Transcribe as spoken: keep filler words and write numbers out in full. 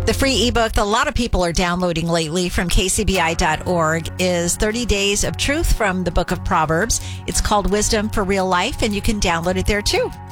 The free ebook that a lot of people are downloading lately from K C B I dot org is thirty Days of Truth from the Book of Proverbs. It's called Wisdom for Real Life, and you can download it there too.